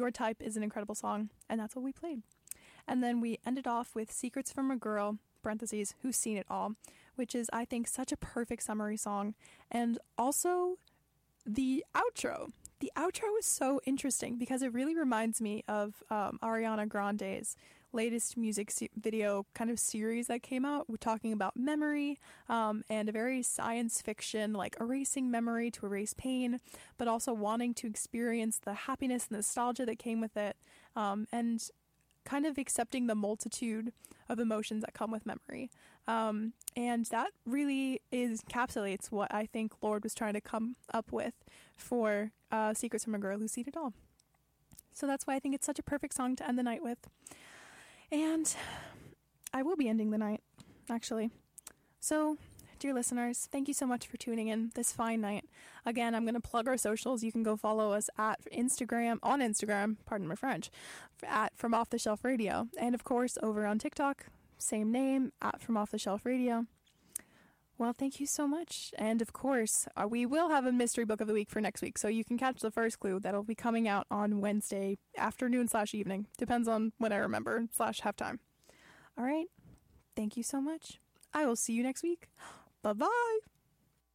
Your Type is an incredible song, and that's what we played. And then we ended off with Secrets from a Girl, parentheses, Who's Seen It All, which is, I think, such a perfect summary song. And also the outro. The outro is so interesting because it really reminds me of Ariana Grande's latest music video kind of series that came out. We're talking about memory and a very science fiction, like erasing memory to erase pain, but also wanting to experience the happiness and nostalgia that came with it, and kind of accepting the multitude of emotions that come with memory. And that really encapsulates what I think Lorde was trying to come up with for Secrets from a Girl Who's Seen It All. So that's why I think it's such a perfect song to end the night with. And I will be ending the night, actually. So, dear listeners, thank you so much for tuning in this fine night. Again, I'm going to plug our socials. You can go follow us on Instagram, pardon my French, at From Off the Shelf Radio. And of course, over on TikTok, same name, at From Off the Shelf Radio. Well, thank you so much. And of course, we will have a mystery book of the week for next week. So you can catch the first clue. That'll be coming out on Wednesday afternoon/evening. Depends on when I remember /have time. All right. Thank you so much. I will see you next week. Bye-bye.